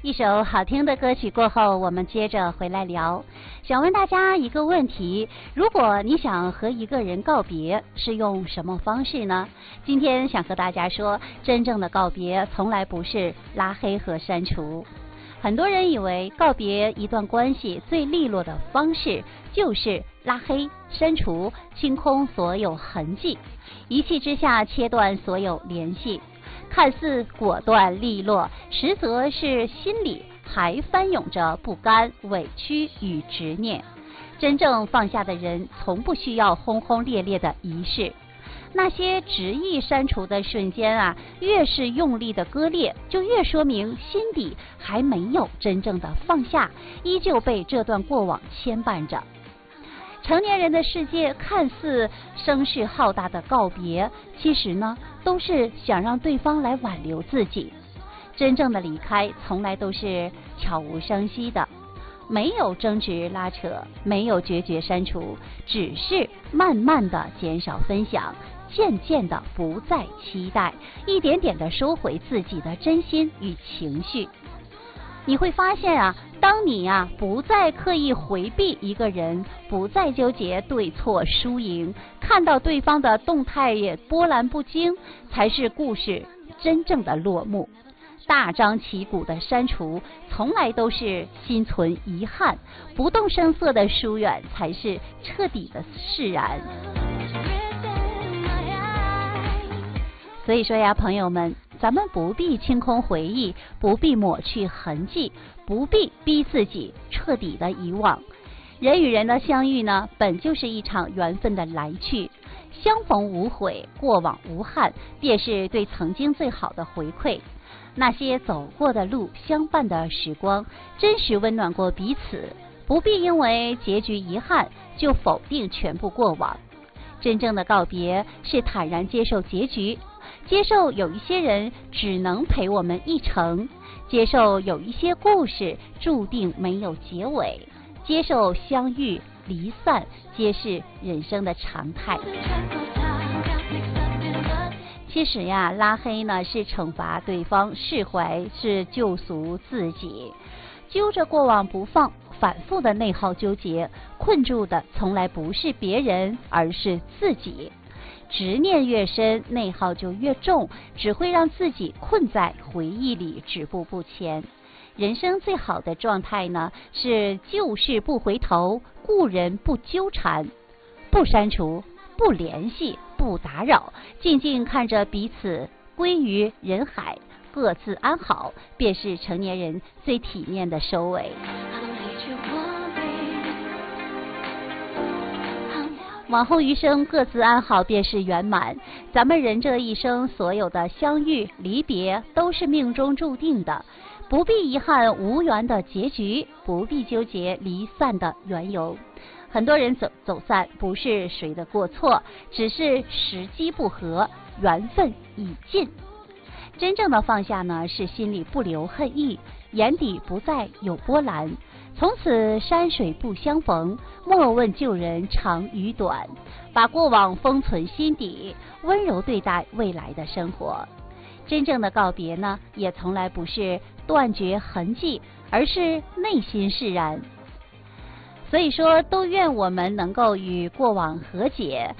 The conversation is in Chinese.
一首好听的歌曲过后，我们接着回来聊。想问大家一个问题，如果你想和一个人告别，是用什么方式呢？今天想和大家说，真正的告别从来不是拉黑和删除。很多人以为告别一段关系最利落的方式就是拉黑、删除、清空所有痕迹，一气之下切断所有联系。看似果断利落，实则是心里还翻涌着不甘、委屈与执念。真正放下的人，从不需要轰轰烈烈的仪式。那些执意删除的瞬间啊，越是用力的割裂，就越说明心底还没有真正的放下，依旧被这段过往牵绊着。成年人的世界看似声势浩大的告别，其实呢，都是想让对方来挽留自己。真正的离开，从来都是悄无声息的，没有争执拉扯，没有决绝删除，只是慢慢的减少分享，渐渐的不再期待，一点点的收回自己的真心与情绪。你会发现啊，当你不再刻意回避一个人，不再纠结对错输赢，看到对方的动态也波澜不惊，才是故事真正的落幕。大张旗鼓的删除，从来都是心存遗憾；不动声色的疏远，才是彻底的释然。所以说呀，朋友们，咱们不必清空回忆，不必抹去痕迹，不必逼自己彻底的遗忘。人与人的相遇呢，本就是一场缘分的来去，相逢无悔，过往无憾，便是对曾经最好的回馈。那些走过的路，相伴的时光，真实温暖过彼此，不必因为结局遗憾就否定全部过往。真正的告别是坦然接受结局，接受有一些人只能陪我们一程，接受有一些故事注定没有结尾，接受相遇离散皆是人生的常态。其实呀，拉黑呢是惩罚对方，释怀是救赎自己。揪着过往不放，反复的内耗纠结，困住的从来不是别人，而是自己。执念越深，内耗就越重，只会让自己困在回忆里，止步不前。人生最好的状态呢，是旧事不回头，故人不纠缠，不删除，不联系，不打扰，静静看着彼此归于人海，各自安好，便是成年人最体面的收尾。往后余生各自安好便是圆满。咱们人这一生，所有的相遇离别都是命中注定的，不必遗憾无缘的结局，不必纠结离散的缘由。很多人走散不是谁的过错，只是时机不合，缘分已尽。真正的放下呢，是心里不留恨意，眼底不再有波澜，从此山水不相逢，莫问旧人长与短，把过往封存心底，温柔对待未来的生活。真正的告别呢，也从来不是断绝痕迹，而是内心释然。所以说，都愿我们能够与过往和解，